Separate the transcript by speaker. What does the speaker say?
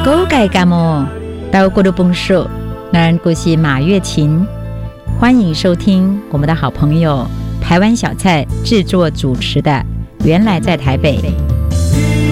Speaker 1: 狗改干么？到咕噜蹦说，咱故是马月琴，欢迎收听我们的好朋友台湾小菜制作主持的《原来在台北》。